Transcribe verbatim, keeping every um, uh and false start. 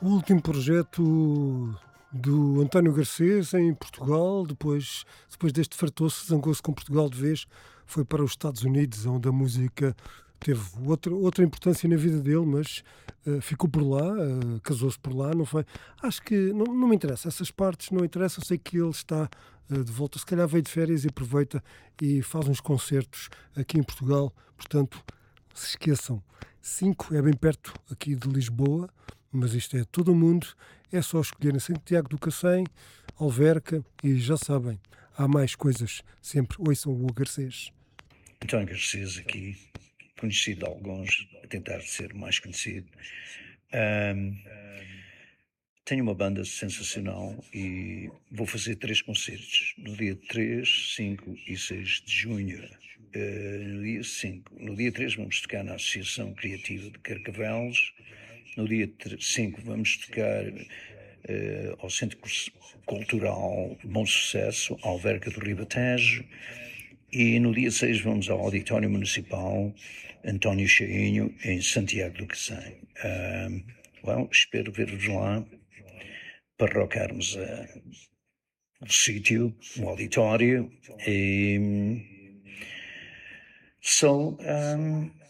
O último projeto do António Garcês em Portugal, depois, depois deste fartou-se, zangou-se com Portugal de vez, foi para os Estados Unidos, onde a música teve outra, outra importância na vida dele, mas eh, ficou por lá, eh, casou-se por lá, não foi? Acho que não, não me interessa, essas partes não interessam, sei que ele está eh, de volta, se calhar veio de férias e aproveita e faz uns concertos aqui em Portugal, portanto, se esqueçam, cinco é bem perto aqui de Lisboa, mas isto é todo o mundo, é só escolherem Santiago do Cacém, Alverca e já sabem, há mais coisas, sempre ouçam o Garcês. António Garcês aqui, conhecido de alguns, a tentar ser mais conhecido. Ahm, tenho uma banda sensacional e vou fazer três concertos, no dia três, cinco e seis de junho. Eh, no dia cinco, no dia três vamos tocar na Associação Criativa de Carcavelos, no dia cinco vamos tocar eh, ao Centro Cultural Bom Sucesso, Alverca do Ribatejo, e no dia seis vamos ao Auditório Municipal António Cheinho, em Santiago do Cacém. Uh, well, espero ver-vos lá para rocarmos uh, o sítio, o auditório. E, so, um,